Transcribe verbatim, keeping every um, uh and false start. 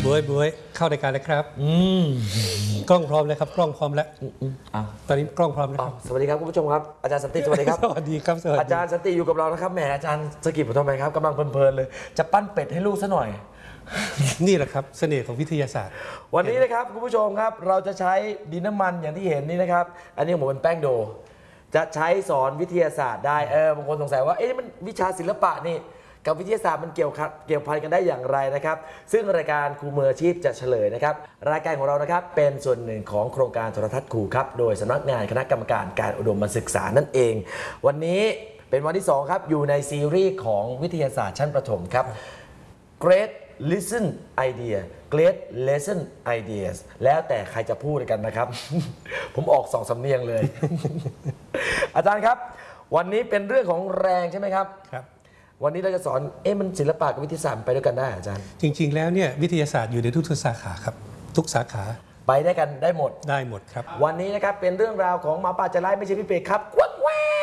บวยบวยเข้ารายการเลยครับอืมกล้องพร้อมเลยครับกล้องพร้อมแล้วตอนนี้กล้องพร้อมแล้วครับสวัสดีครับคุณผู้ชมครับอาจารย์สันติสวัสดีครับสวัสดีครับสวัสดีอาจารย์สันติอยู่กับเรานะครับแหมอาจารย์สกิปผมทำไมครับกำลังเพลินๆเลยจะปั้นเป็ดให้ลูกซะหน่อยนี่แหละครับเสน่ห์ของวิทยาศาสตร์วันนี้นะครับคุณผู้ชมครับเราจะใช้ดินน้ำมันอย่างที่เห็นนี่นะครับอันนี้ผมเป็นแป้งโดจะใช้สอนวิทยาศาสตร์ได้เออบางคนสงสัยว่าเอ๊ะมันวิชาศิลปะนี่กับวิทยาศาสตร์มันเกี่ยวเกี่ยวพันกันได้อย่างไรนะครับซึ่งรายการครูมืออาชีพจะเฉลยนะครับรายการของเรานะครับเป็นส่วนหนึ่งของโครงการโทรทัศน์ครูครับโดยสำนักงานคณะกรรมการการอุดมศึกษานั่นเองวันนี้เป็นวันที่สองครับอยู่ในซีรีส์ของวิทยาศาสตร์ชั้นประถมครับ Great Listen Idea Great Lesson Ideas แล้วแต่ใครจะพูดกันนะครับ ผมออกสองสำเนียงเลย อาจารย์ครับวันนี้เป็นเรื่องของแรงใช่ไหมครับครับวันนี้เราจะสอนเอ๊ะมันศิลปะกับวิทยาศาสตร์ไปด้วยกันได้อาจารย์จริงๆแล้วเนี่ยวิทยาศาสตร์อยู่ในทุกสาขาครับทุกสาขาไปได้กันได้หมดได้หมดครับวันนี้นะครับเป็นเรื่องราวของหมาป่าใจร้ายไม่ใช่พี่เป็ดครับกวักแว